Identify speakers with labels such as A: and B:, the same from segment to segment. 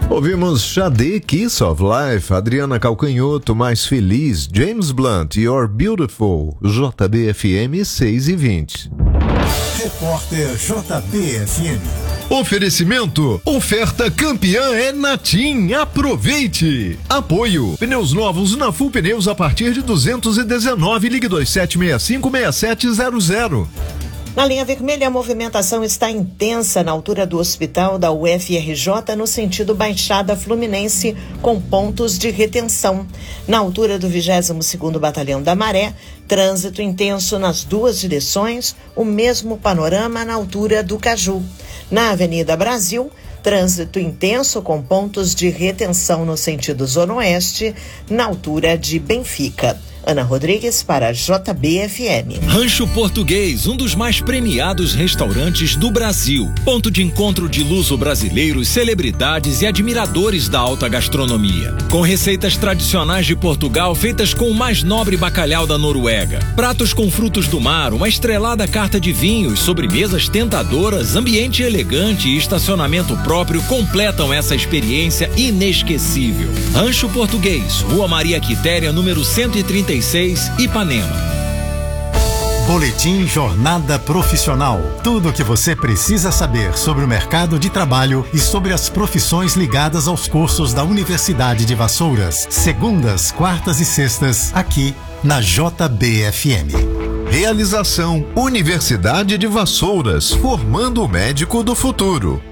A: Ouvimos Xadê, Kiss of Life, Adriana Calcanhoto, Mais Feliz, James Blunt, You're Beautiful, JBFM 6:20.
B: Repórter JBFM.
A: Oferecimento, oferta campeã é na TIM, aproveite. Apoio, pneus novos na Full Pneus a partir de 219, ligue 2765-6700.
C: Na linha vermelha, a movimentação está intensa na altura do hospital da UFRJ no sentido Baixada Fluminense, com pontos de retenção. Na altura do 22º Batalhão da Maré, trânsito intenso nas duas direções, o mesmo panorama na altura do Caju. Na Avenida Brasil, trânsito intenso com pontos de retenção no sentido Zona Oeste, na altura de Benfica. Ana Rodrigues para JBFM.
D: Rancho Português, um dos mais premiados restaurantes do Brasil. Ponto de encontro de luso-brasileiros, celebridades e admiradores da alta gastronomia. Com receitas tradicionais de Portugal feitas com o mais nobre bacalhau da Noruega. Pratos com frutos do mar, uma estrelada carta de vinhos, sobremesas tentadoras, ambiente elegante e estacionamento próprio completam essa experiência inesquecível. Rancho Português, Rua Maria Quitéria, número 136, Ipanema.
B: Boletim Jornada Profissional. Tudo o que você precisa saber sobre o mercado de trabalho e sobre as profissões ligadas aos cursos da Universidade de Vassouras. Segundas, quartas e sextas, aqui na JBFM.
A: Realização Universidade de Vassouras, formando o médico do futuro.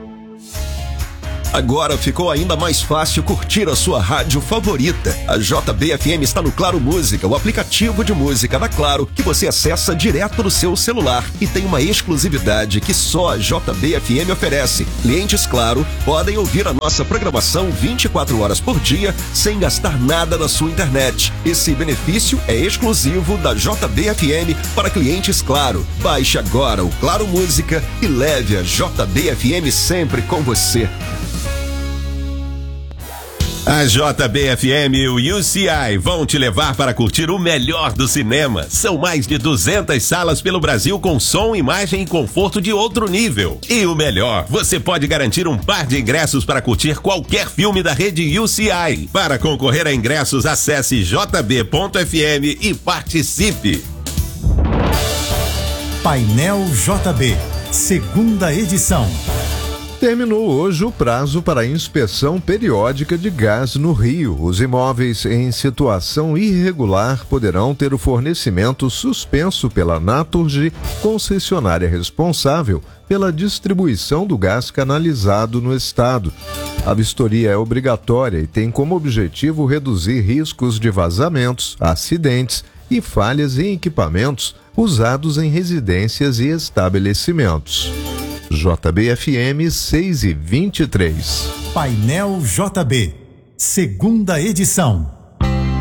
E: Agora ficou ainda mais fácil curtir a sua rádio favorita. A JBFM está no Claro Música, o aplicativo de música da Claro, que você acessa direto no seu celular e tem uma exclusividade que só a JBFM oferece. Clientes Claro podem ouvir a nossa programação 24 horas por dia, sem gastar nada na sua internet. Esse benefício é exclusivo da JBFM para clientes Claro. Baixe agora o Claro Música e leve a JBFM sempre com você.
F: A JBFM e o UCI vão te levar para curtir o melhor do cinema. São mais de 200 salas pelo Brasil com som, imagem e conforto de outro nível. E o melhor, você pode garantir um par de ingressos para curtir qualquer filme da rede UCI. Para concorrer a ingressos, acesse jb.fm e participe.
B: Painel JB, segunda edição.
A: Terminou hoje o prazo para a inspeção periódica de gás no Rio. Os imóveis em situação irregular poderão ter o fornecimento suspenso pela Naturgy, concessionária responsável pela distribuição do gás canalizado no estado. A vistoria é obrigatória e tem como objetivo reduzir riscos de vazamentos, acidentes e falhas em equipamentos usados em residências e estabelecimentos. JBFM 6:23.
B: Painel JB, segunda edição.